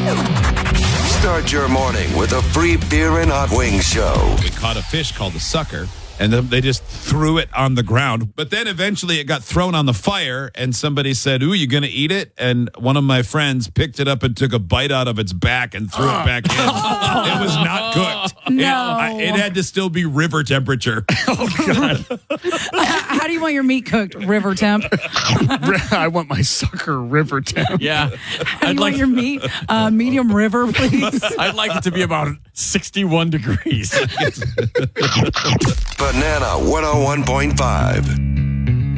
Start your morning with a free beer and hot wings show. We caught a fish called the sucker, and then they just threw it on the ground. But then eventually it got thrown on the fire, and somebody said, "Ooh, you going to eat it?" And one of my friends picked it up and took a bite out of its back and threw it back in. It was not cooked. No. It had to still be river temperature. How do you want your meat cooked, river temp? I want my sucker river temp. Yeah. How do you want your meat? Medium river, please. I'd like it to be about 61 degrees. Banana 101.5.